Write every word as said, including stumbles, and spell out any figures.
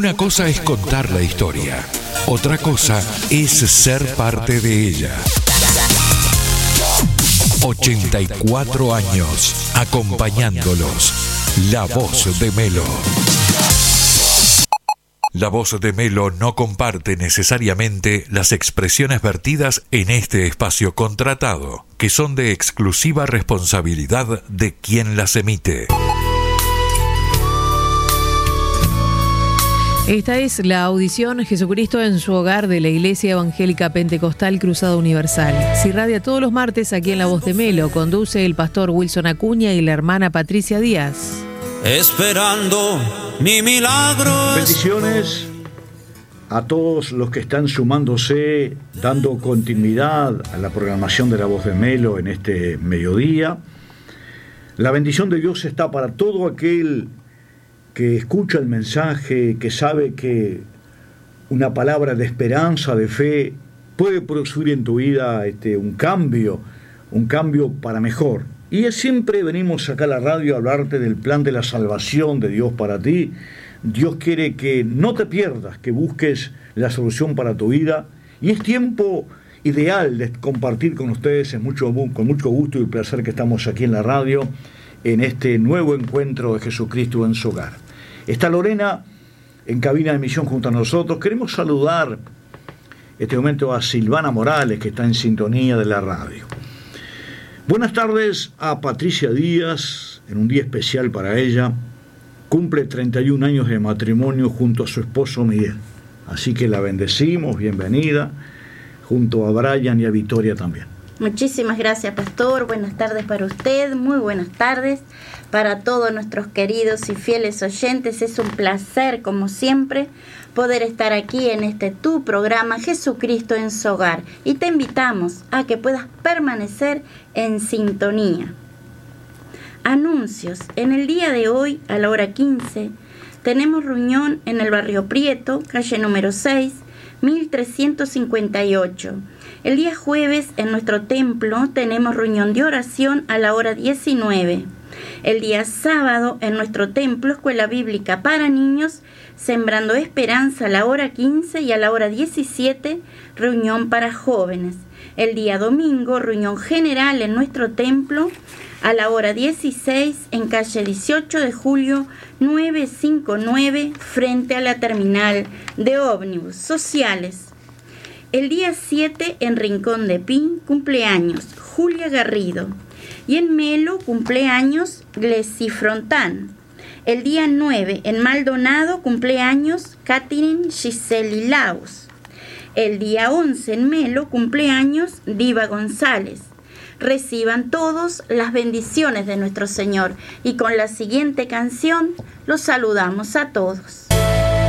Una cosa es contar la historia, otra cosa es ser parte de ella. ochenta y cuatro años acompañándolos. La Voz de Melo. La Voz de Melo no comparte necesariamente las expresiones vertidas en este espacio contratado, que son de exclusiva responsabilidad de quien las emite. Esta es la audición Jesucristo en su hogar de la Iglesia Evangélica Pentecostal Cruzada Universal. Se irradia todos los martes aquí en La Voz de Melo. Conduce el pastor Wilson Acuña y la hermana Patricia Díaz. Esperando mi milagro. Bendiciones a todos los que están sumándose, dando continuidad a la programación de La Voz de Melo en este mediodía. La bendición de Dios está para todo aquel que escucha el mensaje, que sabe que una palabra de esperanza, de fe, puede producir en tu vida este, un cambio, un cambio para mejor. Y siempre venimos acá a la radio a hablarte del plan de la salvación de Dios para ti. Dios quiere que no te pierdas, que busques la solución para tu vida. Y es tiempo ideal de compartir con ustedes, es mucho, con mucho gusto y placer que estamos aquí en la radio, en este nuevo encuentro de Jesucristo en su hogar. Está Lorena en cabina de emisión junto a nosotros. Queremos saludar este momento a Silvana Morales, que está en sintonía de la radio. Buenas tardes a Patricia Díaz, en un día especial para ella. Cumple treinta y un años de matrimonio junto a su esposo Miguel. Así que la bendecimos, bienvenida, junto a Brian y a Victoria también. Muchísimas gracias, pastor. Buenas tardes para usted, muy buenas tardes para todos nuestros queridos y fieles oyentes. Es un placer, como siempre, poder estar aquí en este tu programa Jesucristo en su hogar. Y te invitamos a que puedas permanecer en sintonía. Anuncios. En el día de hoy, a la hora quince, tenemos reunión en el barrio Prieto, calle número seis, mil trescientos cincuenta y ocho. El día jueves en nuestro templo tenemos reunión de oración a la hora diecinueve. El día sábado en nuestro templo Escuela Bíblica para Niños, Sembrando Esperanza a la hora quince y a la hora diecisiete, reunión para jóvenes. El día domingo, reunión general en nuestro templo a la hora dieciséis en calle dieciocho de julio novecientos cincuenta y nueve, frente a la terminal de ómnibus sociales. El día siete en Rincón de Pin, cumpleaños Julia Garrido. Y en Melo, cumpleaños Glesi Frontán. El día nueve en Maldonado, cumpleaños Catherine Giseli Laus. El día once en Melo, cumpleaños Diva González. Reciban todos las bendiciones de nuestro Señor. Y con la siguiente canción los saludamos a todos.